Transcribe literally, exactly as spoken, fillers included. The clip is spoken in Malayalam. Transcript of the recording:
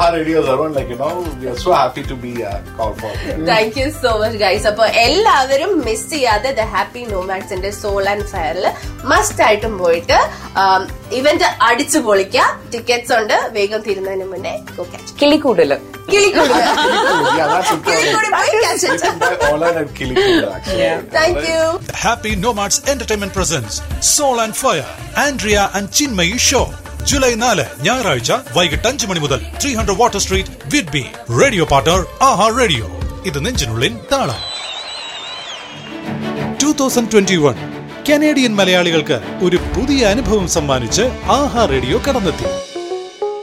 Aha Radio Zarwan, like, you know, we are so happy to be uh, called for. Thank you so much, guys. അപ്പോൾ എല്ലാവരും മിസ് ചെയ്യാതെ the happy നോമാഡ്സിന്റെ soul and ഫയറിൽ must ആയിട്ടും പോയിട്ട് ഇവന്റ് അടിച്ചു പൊളിക്കുക. ടിക്കറ്റ്സ് ഉണ്ട്, വേഗം തീരുന്നതിന് മുന്നേ കിളിക്കൂടല് കിളിക്കൂടല് Thank you. Happy Nomads Entertainment presents Soul and Fire, Andrea and Chinmayi Show. July നാല് ഞായറാഴ്ച വൈകിട്ട് അഞ്ചു മണി മുതൽ three hundred water street Whidbey. Radio partner ആഹാ റേഡിയോ. ഇത് നെഞ്ചിനുള്ളിൽ താളം. Two thousand twenty one Canadian മലയാളികൾക്ക് ഒരു പുതിയ അനുഭവം സമ്മാനിച്ച് ആഹാ റേഡിയോ കടന്നെത്തി.